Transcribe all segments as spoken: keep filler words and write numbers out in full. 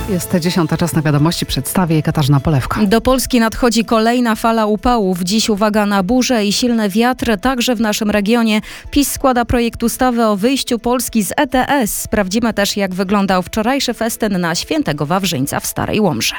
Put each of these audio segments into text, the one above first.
Jest dziesiąta, czas na wiadomości, przedstawię Katarzyna Polewka. Do Polski nadchodzi kolejna fala upałów. Dziś uwaga na burze i silne wiatry, także w naszym regionie. PiS składa projekt ustawy o wyjściu Polski z E T S. Sprawdzimy też, jak wyglądał wczorajszy festyn na Świętego Wawrzyńca w Starej Łomży.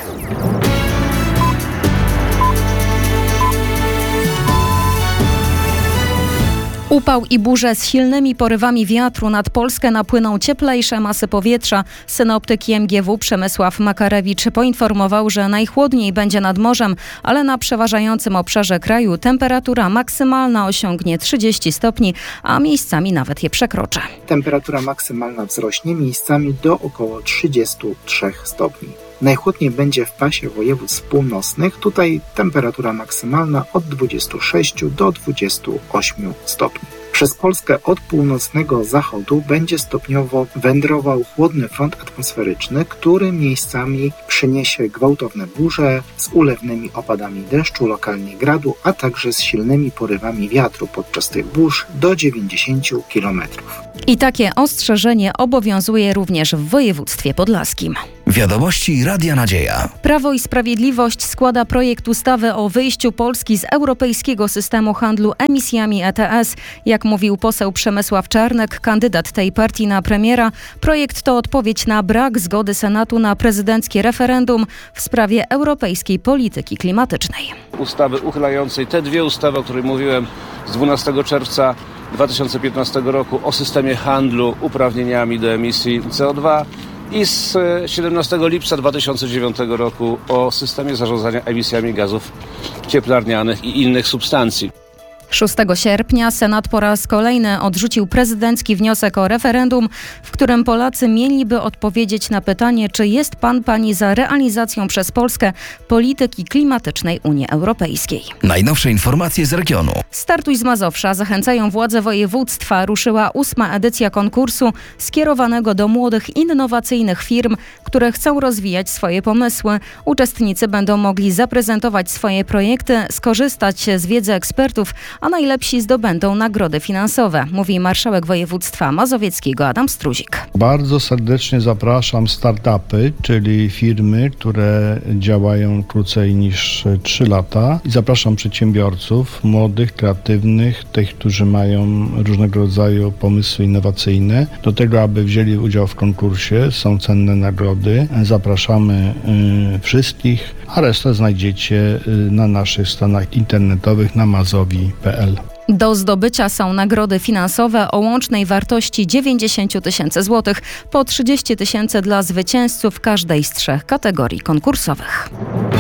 Upał i burze z silnymi porywami wiatru. Nad Polskę napłyną cieplejsze masy powietrza. Synoptyk I M G W Przemysław Makarewicz poinformował, że najchłodniej będzie nad morzem, ale na przeważającym obszarze kraju temperatura maksymalna osiągnie trzydzieści stopni, a miejscami nawet je przekroczy. Temperatura maksymalna wzrośnie miejscami do około trzydziestu trzech stopni. Najchłodniej będzie w pasie województw północnych. Tutaj temperatura maksymalna od dwudziestu sześciu do dwudziestu ośmiu stopni. Przez Polskę od północnego zachodu będzie stopniowo wędrował chłodny front atmosferyczny, który miejscami przyniesie gwałtowne burze z ulewnymi opadami deszczu, lokalnie gradu, a także z silnymi porywami wiatru podczas tych burz do dziewięćdziesięciu kilometrów. I takie ostrzeżenie obowiązuje również w województwie podlaskim. Wiadomości Radia Nadzieja. Prawo i Sprawiedliwość składa projekt ustawy o wyjściu Polski z europejskiego systemu handlu emisjami E T S. Jak mówił poseł Przemysław Czarnek, kandydat tej partii na premiera, projekt to odpowiedź na brak zgody Senatu na prezydenckie referendum w sprawie europejskiej polityki klimatycznej. Ustawy uchylającej te dwie ustawy, o których mówiłem, z dwunastego czerwca dwa tysiące piętnastego roku o systemie handlu uprawnieniami do emisji C O dwa i z siedemnastego lipca dwa tysiące dziewiątego roku o systemie zarządzania emisjami gazów cieplarnianych i innych substancji. szóstego sierpnia Senat po raz kolejny odrzucił prezydencki wniosek o referendum, w którym Polacy mieliby odpowiedzieć na pytanie, czy jest pan, pani za realizacją przez Polskę polityki klimatycznej Unii Europejskiej. Najnowsze informacje z regionu. Startuj z Mazowsza zachęcają władze województwa. Ruszyła ósma edycja konkursu skierowanego do młodych, innowacyjnych firm, które chcą rozwijać swoje pomysły. Uczestnicy będą mogli zaprezentować swoje projekty, skorzystać z wiedzy ekspertów, a najlepsi zdobędą nagrody finansowe, mówi marszałek województwa mazowieckiego Adam Struzik. Bardzo serdecznie zapraszam startupy, czyli firmy, które działają krócej niż trzy lata. I zapraszam przedsiębiorców, młodych, kreatywnych, tych, którzy mają różnego rodzaju pomysły innowacyjne, do tego, aby wzięli udział w konkursie. Są cenne nagrody. Zapraszamy y, wszystkich, a resztę znajdziecie y, na naszych stronach internetowych na mazowi kropka p l. Do zdobycia są nagrody finansowe o łącznej wartości dziewięćdziesiąt tysięcy złotych, po trzydzieści tysięcy dla zwycięzców każdej z trzech kategorii konkursowych.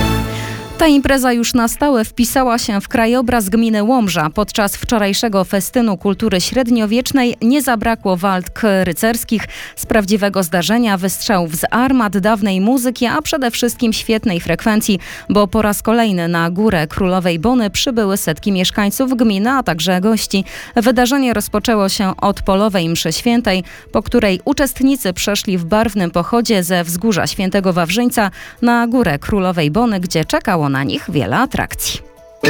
Ta impreza już na stałe wpisała się w krajobraz gminy Łomża. Podczas wczorajszego festynu kultury średniowiecznej nie zabrakło walk rycerskich, z prawdziwego zdarzenia, wystrzałów z armat, dawnej muzyki, a przede wszystkim świetnej frekwencji, bo po raz kolejny na Górę Królowej Bony przybyły setki mieszkańców gminy, a także gości. Wydarzenie rozpoczęło się od polowej mszy świętej, po której uczestnicy przeszli w barwnym pochodzie ze wzgórza Świętego Wawrzyńca na Górę Królowej Bony, gdzie czekało na nich wiele atrakcji.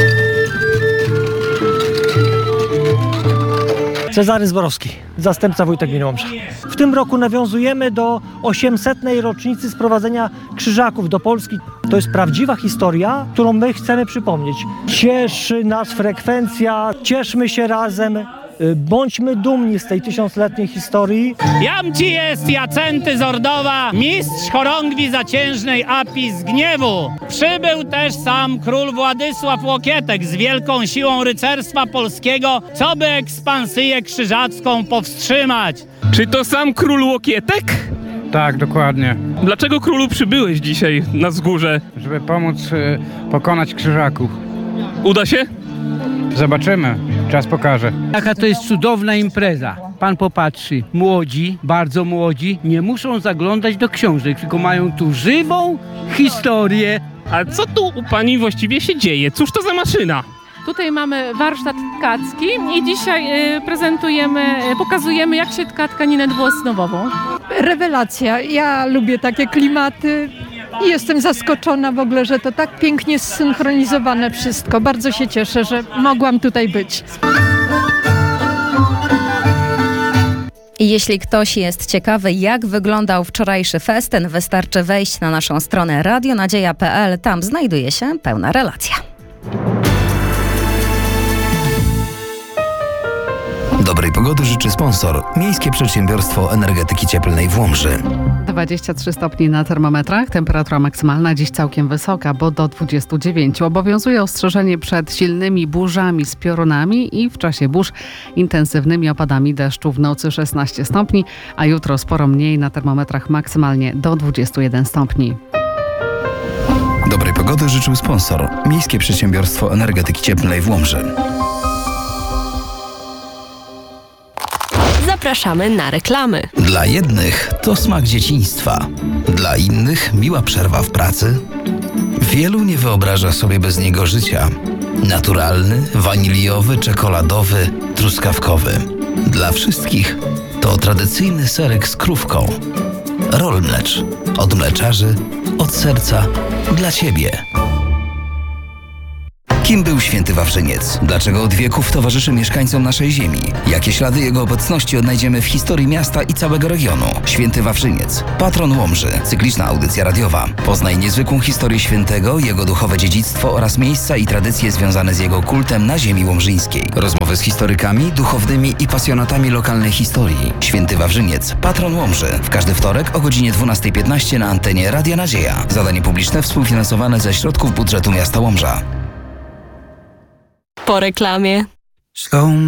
Cezary Zborowski, zastępca wójta gminy Łomża. W tym roku nawiązujemy do osiemsetnej rocznicy sprowadzenia krzyżaków do Polski. To jest prawdziwa historia, którą my chcemy przypomnieć. Cieszy nas frekwencja, cieszmy się razem. Bądźmy dumni z tej tysiącletniej historii. Jam ci jest Jacenty z Ordowa, mistrz chorągwi zaciężnej Api z Gniewu. Przybył też sam król Władysław Łokietek z wielką siłą rycerstwa polskiego, co by ekspansyję krzyżacką powstrzymać. Czy to sam król Łokietek? Tak, dokładnie. Dlaczego, królu, przybyłeś dzisiaj na wzgórze? Żeby pomóc y, pokonać krzyżaków. Uda się? Zobaczymy. Czas pokaże. Jaka to jest cudowna impreza. Pan popatrzy, młodzi, bardzo młodzi, nie muszą zaglądać do książek, tylko mają tu żywą historię. A co tu u pani właściwie się dzieje? Cóż to za maszyna? Tutaj mamy warsztat tkacki i dzisiaj y, prezentujemy, y, pokazujemy, jak się tka tkaninę dwuosnowową. Rewelacja. Ja lubię takie klimaty. I jestem zaskoczona w ogóle, że to tak pięknie zsynchronizowane wszystko. Bardzo się cieszę, że mogłam tutaj być. I jeśli ktoś jest ciekawy, jak wyglądał wczorajszy festyn, wystarczy wejść na naszą stronę radionadzieja kropka p l. Tam znajduje się pełna relacja. Dobrej pogody życzy sponsor Miejskie Przedsiębiorstwo Energetyki Cieplnej w Łomży. dwadzieścia trzy stopni na termometrach, temperatura maksymalna dziś całkiem wysoka, bo do dwudziestu dziewięciu. Obowiązuje ostrzeżenie przed silnymi burzami z piorunami i w czasie burz intensywnymi opadami deszczu. W nocy szesnaście stopni, a jutro sporo mniej, na termometrach maksymalnie do dwudziestu jeden stopni. Dobrej pogody życzył sponsor Miejskie Przedsiębiorstwo Energetyki Cieplnej w Łomży. Zapraszamy na reklamy. Dla jednych to smak dzieciństwa, dla innych miła przerwa w pracy. Wielu nie wyobraża sobie bez niego życia. Naturalny, waniliowy, czekoladowy, truskawkowy. Dla wszystkich to tradycyjny serek z krówką. Roll Mlecz. Od mleczarzy, od serca, dla Ciebie. Kim był święty Wawrzyniec? Dlaczego od wieków towarzyszy mieszkańcom naszej ziemi? Jakie ślady jego obecności odnajdziemy w historii miasta i całego regionu? Święty Wawrzyniec, patron Łomży, cykliczna audycja radiowa. Poznaj niezwykłą historię świętego, jego duchowe dziedzictwo oraz miejsca i tradycje związane z jego kultem na ziemi łomżyńskiej. Rozmowy z historykami, duchownymi i pasjonatami lokalnej historii. Święty Wawrzyniec, patron Łomży. W każdy wtorek o godzinie dwunasta piętnaście na antenie Radia Nadzieja. Zadanie publiczne współfinansowane ze środków budżetu miasta Łomża. Po reklamie. Slow